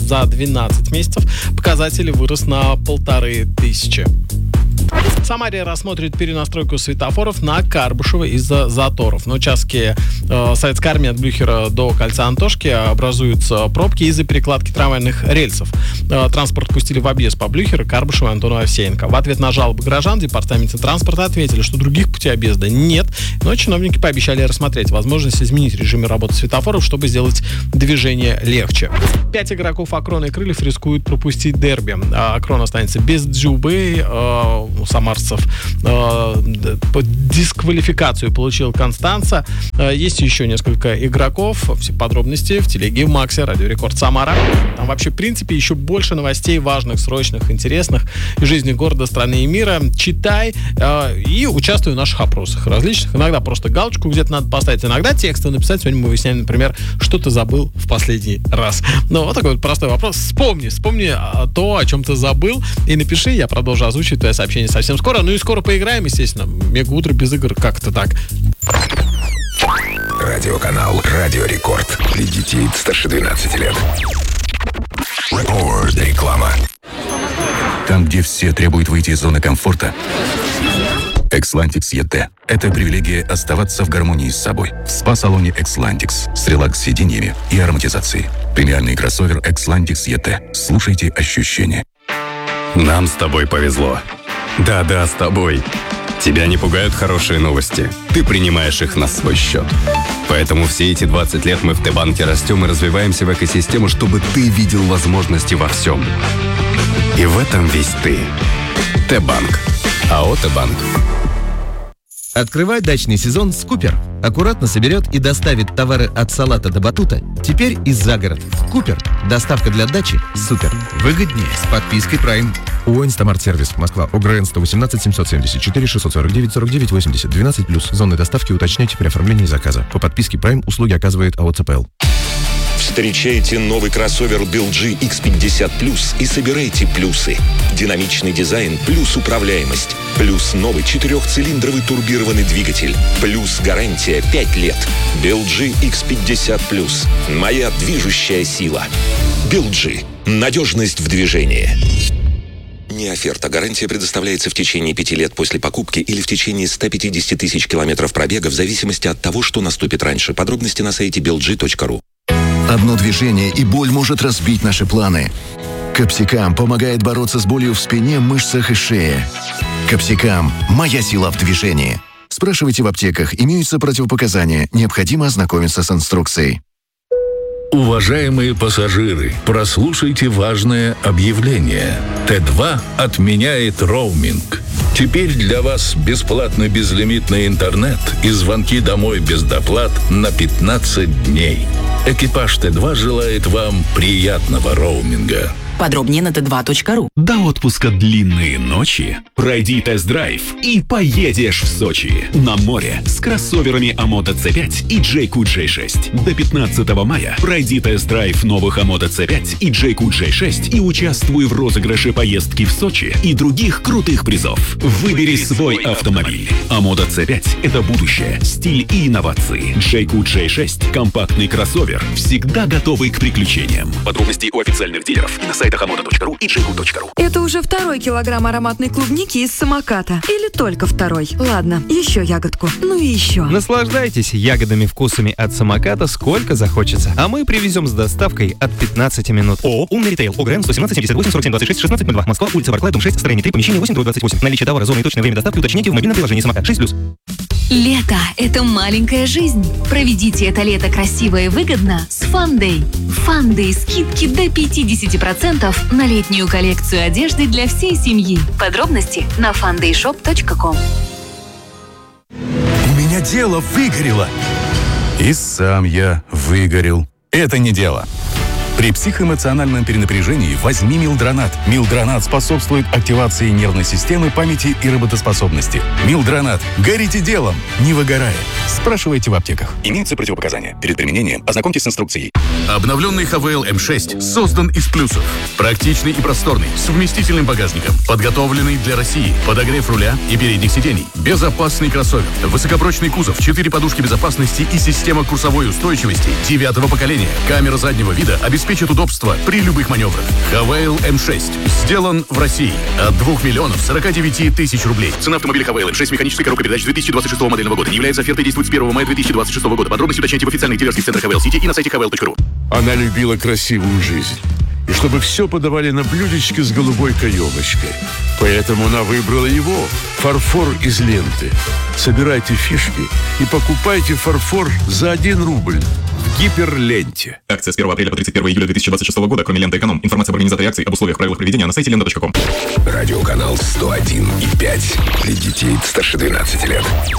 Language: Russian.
за 12 месяцев показатель вырос на 1500. В Самаре рассмотрят перенастройку светофоров на Карбышева из-за заторов. На участке Советской армии от Блюхера до кольца Антошки образуются пробки из-за перекладки трамвайных рельсов. Транспорт пустили в объезд по Блюхера, Карбышева и Антонова Овсеенко. В ответ на жалобы горожан в департаменте транспорта ответили, что других путей объезда нет, но чиновники пообещали рассмотреть возможность изменить режим работы светофоров, чтобы сделать движение легче. 5 игроков Акрона и Крыльев рискуют пропустить дерби. Акрон останется без Дзюбы. Самарцев дисквалификацию получил Констанца. Есть еще несколько игроков. Все подробности в телеге в Максе, Радио Рекорд Самара. Там вообще, в принципе, еще больше новостей важных, срочных, интересных из жизни города, страны и мира. Читай и участвуй в наших опросах различных. Иногда просто галочку где-то надо поставить, иногда текстом написать. Сегодня мы выясняем, например, что ты забыл в последний раз. Ну, вот такой вот простой вопрос. Вспомни то, о чем ты забыл, и напиши, я продолжу озвучивать твое сообщение совсем скоро. Ну и скоро поиграем, естественно. Мега-утро без игр, как-то так. Радиоканал Радио Рекорд. Для детей старше 12 лет. Реклама. Там, где все требуют выйти из зоны комфорта, Xlantix ET – это привилегия оставаться в гармонии с собой. В спа-салоне Xlantix с релакс-сиденьями и ароматизацией. Премиальный кроссовер Xlantix ET. Слушайте ощущения. Нам с тобой повезло. Да, с тобой. Тебя не пугают хорошие новости. Ты принимаешь их на свой счет. Поэтому все эти 20 лет мы в Т-банке растем и развиваемся в экосистему, чтобы ты видел возможности во всем. И в этом весь ты. Т-банк. АО «Т-банк». Открывай дачный сезон с Купер. Аккуратно соберет и доставит товары от салата до батута. Теперь и за город. Купер. Доставка для дачи супер. Выгоднее с подпиской Prime. ООО «Инстамарт-сервис», Москва, ОГРН 118 774 649 49 80, 12+. Зоны доставки уточняйте при оформлении заказа. По подписке Prime услуги оказывает АО «ЦПЛ». Встречайте новый кроссовер BLG X50 Plus и собирайте плюсы. Динамичный дизайн плюс управляемость. Плюс новый 4-цилиндровый турбированный двигатель. Плюс гарантия 5 лет. BLG X50 Plus. Моя движущая сила. BLG. Надежность в движении. Не оферта. Гарантия предоставляется в течение 5 лет после покупки или в течение 150 тысяч километров пробега в зависимости от того, что наступит раньше. Подробности на сайте blg.ru. Одно движение, и боль может разбить наши планы. Капсикам помогает бороться с болью в спине, мышцах и шее. Капсикам – моя сила в движении. Спрашивайте в аптеках, имеются противопоказания, необходимо ознакомиться с инструкцией. Уважаемые пассажиры, прослушайте важное объявление. Т2 отменяет роуминг. Теперь для вас бесплатный безлимитный интернет и звонки домой без доплат на 15 дней. Экипаж Т2 желает вам приятного роуминга. Подробнее на t2.ru. До отпуска длинные ночи. Пройди тест-драйв и поедешь в Сочи. На море с кроссоверами Amoda C5 и JQ J6. До 15 мая пройди тест-драйв новых Amoda C5 и JQ J6 и участвуй в розыгрыше поездки в Сочи и других крутых призов. Выбери свой автомобиль. Amoda C5 – это будущее, стиль и инновации. JQ J6 – компактный кроссовер, всегда готовый к приключениям. Подробности у официальных дилеров и на сайтах amoda.ru и jq.ru. Это уже 2-й килограмм ароматной клубники из самоката. Или только 2-й? Ладно, еще ягодку. Ну и еще. Наслаждайтесь ягодами вкусами от самоката сколько захочется. А мы привезем с доставкой от 15 минут. ООО «Умный ритейл». ОГРН 117 78 47 26 16 02. Москва, улица Барклай, дом 6, строение 3, помещение 8, 28. Наличие товара, зоны и точное время доставки уточните в мобильном приложении «Самокат» 6+. Лето – это маленькая жизнь. Проведите это лето красиво и выгодно с Фандэй. Фандэй – скидки до 50% на летнюю коллекцию одежды для всей семьи. Подробности на fundayshop.com. У меня дело выгорело. И сам я выгорел. Это не дело. При психоэмоциональном перенапряжении возьми Милдронат. Милдронат способствует активации нервной системы, памяти и работоспособности. Милдронат. Горите делом, не выгорая. Спрашивайте в аптеках. Имеются противопоказания. Перед применением ознакомьтесь с инструкцией. Обновленный ХВЛ М6 создан из плюсов. Практичный и просторный, с вместительным багажником, подготовленный для России, подогрев руля и передних сидений, безопасный кроссовер, высокопрочный кузов, 4 подушки безопасности и система курсовой устойчивости 9-го поколения, камера заднего вида, обеспечивает обеспечит удобство при любых маневрах. Хавейл М6 сделан в России от 2 миллионов 49 тысяч рублей. Цена автомобиля Хавейл М6 механической коробкой передач 2026 модельного года. Не является офертой, действует с 1 мая 2026 года. Подробности уточняйте в официальных дилерских центрах Хавейл Сити и на сайте havel.ru. Она любила красивую жизнь. И чтобы все подавали на блюдечке с голубой каемочкой. Поэтому она выбрала его. Фарфор из ленты. Собирайте фишки и покупайте фарфор за 1 рубль. В Гиперленте. Акция с 1 апреля по 31 июля 2026 года, кроме ленты «Эконом». Информация об организаторе акций, об условиях, правилах проведения на сайте lenta.com. Радиоканал 101,5 для детей старше 12 лет.